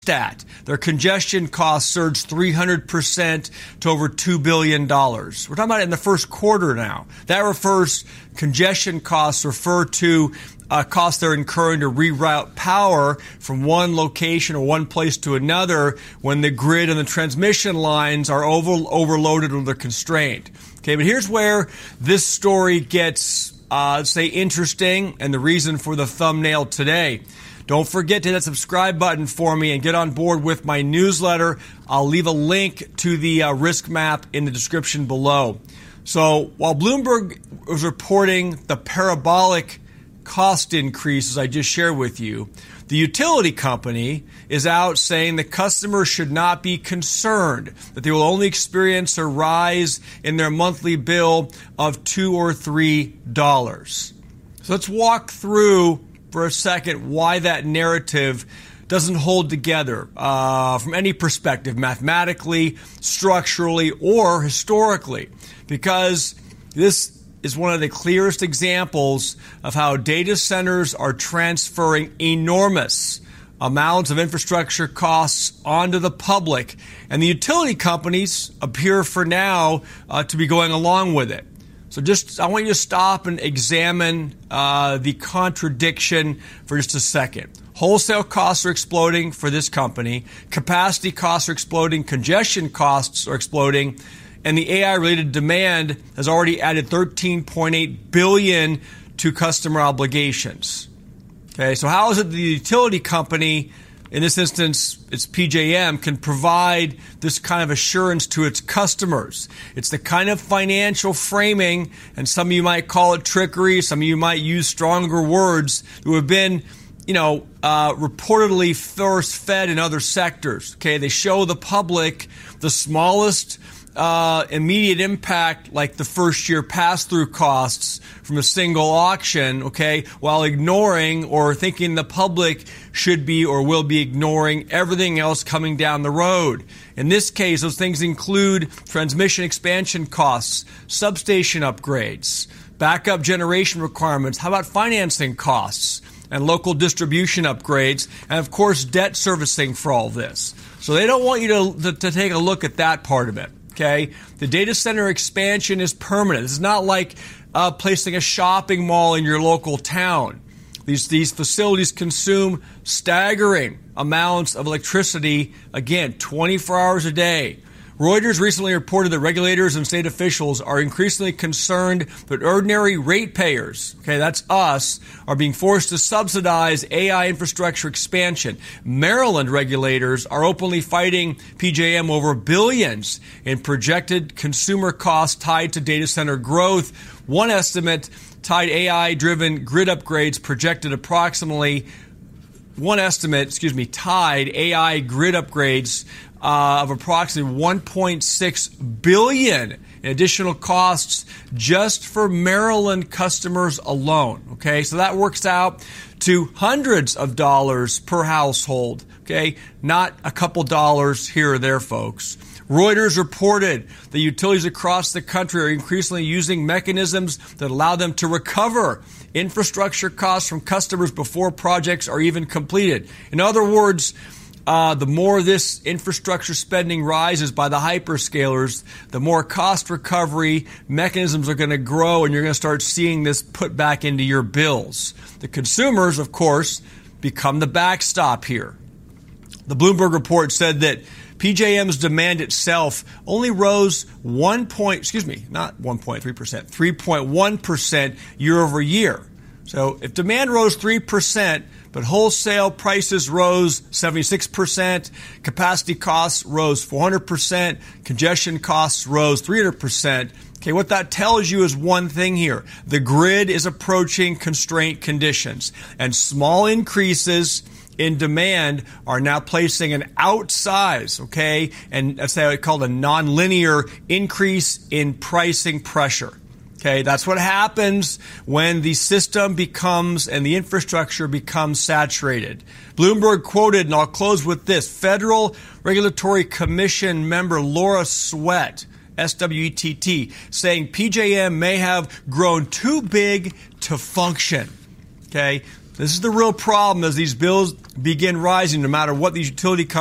stat. Their congestion costs surged 300% to over $2 billion. We're talking about it in the first quarter now. That refers, congestion costs refer to costs they're incurring to reroute power from one location or one place to another when the grid and the transmission lines are overloaded or they're constrained. Okay, but here's where this story gets, interesting, and the reason for the thumbnail today. Don't forget to hit that subscribe button for me and get on board with my newsletter. I'll leave a link to the risk map in the description below. So while Bloomberg was reporting the parabolic cost increases I just shared with you, the utility company is out saying that customers should not be concerned, that they will only experience a rise in their monthly bill of $2 or $3. So let's walk through for a second why that narrative doesn't hold together from any perspective, mathematically, structurally, or historically, because this is one of the clearest examples of how data centers are transferring enormous amounts of infrastructure costs onto the public, and the utility companies appear for now to be going along with it. So I want you to stop and examine the contradiction for just a second. Wholesale costs are exploding for this company. Capacity costs are exploding. Congestion costs are exploding. And the AI-related demand has already added $13.8 billion to customer obligations. Okay, so how is it the utility company, in this instance, it's PJM, can provide this kind of assurance to its customers? It's the kind of financial framing, and some of you might call it trickery, some of you might use stronger words, that have been, reportedly first fed in other sectors. Okay, they show the public the smallest immediate impact, like the first year pass-through costs from a single auction, okay, while ignoring or thinking the public should be or will be ignoring everything else coming down the road. In this case, those things include transmission expansion costs, substation upgrades, backup generation requirements. How about financing costs and local distribution upgrades, and of course debt servicing for all this? So they don't want you to take a look at that part of it. Okay, the data center expansion is permanent. It's not like placing a shopping mall in your local town. These facilities consume staggering amounts of electricity, again, 24 hours a day. Reuters recently reported that regulators and state officials are increasingly concerned that ordinary ratepayers, okay, that's us, are being forced to subsidize AI infrastructure expansion. Maryland regulators are openly fighting PJM over billions in projected consumer costs tied to data center growth. One estimate tied AI-driven grid upgrades projected tied AI grid upgrades of approximately $1.6 billion in additional costs just for Maryland customers alone. Okay, so that works out to hundreds of dollars per household. Okay, not a couple dollars here or there, folks. Reuters reported that utilities across the country are increasingly using mechanisms that allow them to recover infrastructure costs from customers before projects are even completed. In other words, the more this infrastructure spending rises by the hyperscalers, the more cost recovery mechanisms are going to grow, and you're going to start seeing this put back into your bills. The consumers, of course, become the backstop here. The Bloomberg report said that PJM's demand itself only rose 3.1% year over year. So if demand rose 3%, but wholesale prices rose 76%, capacity costs rose 400%, congestion costs rose 300%. Okay, what that tells you is one thing here. The grid is approaching constraint conditions, and small increases in demand are now placing an outsize, okay, and that's how it's called a nonlinear increase in pricing pressure. Okay, that's what happens when the system becomes and the infrastructure becomes saturated. Bloomberg quoted, and I'll close with this, Federal Regulatory Commission member Laura Swett, SWETT, saying PJM may have grown too big to function. Okay, This is the real problem as these bills begin rising, no matter what these utility companies